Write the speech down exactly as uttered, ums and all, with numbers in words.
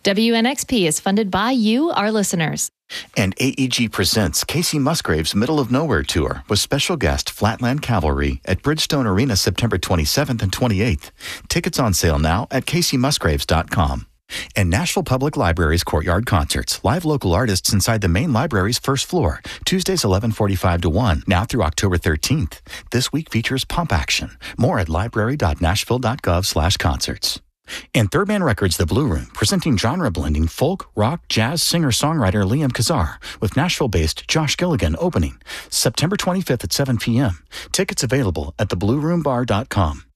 W N X P is funded by you, our listeners. And A E G presents Casey Musgrave's Middle of Nowhere Tour with special guest Flatland Cavalry at Bridgestone Arena September twenty-seventh and twenty-eighth. Tickets on sale now at casey musgraves dot com. And Nashville Public Library's Courtyard Concerts. Live local artists inside the main library's first floor. Tuesdays eleven forty-five to one, now through October thirteenth. This week features Pump Action. More at library dot nashville dot gov slash concerts. And Third Man Records, The Blue Room, presenting genre-blending folk, rock, jazz singer-songwriter Liam Kazar with Nashville-based Josh Gilligan opening September twenty-fifth at seven p.m. Tickets available at the blue room bar dot com.